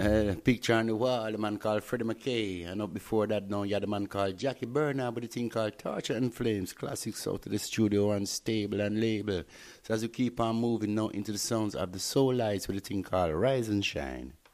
Picture on the wall, the man called Freddie McKay. And up before that, now you had the man called Jackie Bernard with the thing called Torture and Flames. Classics out of the studio and stable and label. So as we keep on moving now into the sounds of the Soul Lights with the thing called Rise and Shine.